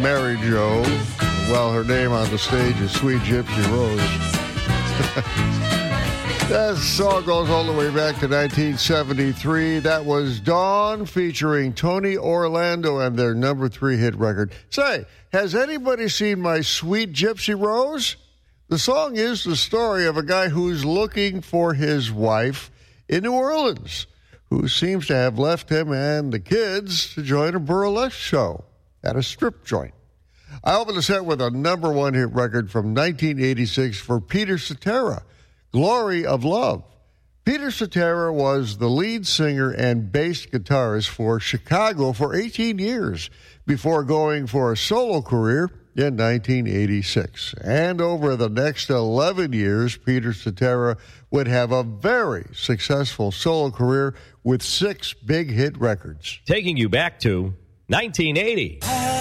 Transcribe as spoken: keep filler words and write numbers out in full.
Mary Jo, while her name on the stage is Sweet Gypsy Rose. That song goes all the way back to nineteen seventy-three. That was Dawn featuring Tony Orlando and their number three hit record. Say, has anybody seen My Sweet Gypsy Rose? The song is the story of a guy who's looking for his wife in New Orleans, who seems to have left him and the kids to join a burlesque show at a strip joint. I opened the set with a number one hit record from nineteen eighty-six for Peter Cetera, Glory of Love. Peter Cetera was the lead singer and bass guitarist for Chicago for eighteen years before going for a solo career in nineteen eighty-six. And over the next eleven years, Peter Cetera would have a very successful solo career with six big hit records. Taking you back to nineteen eighty.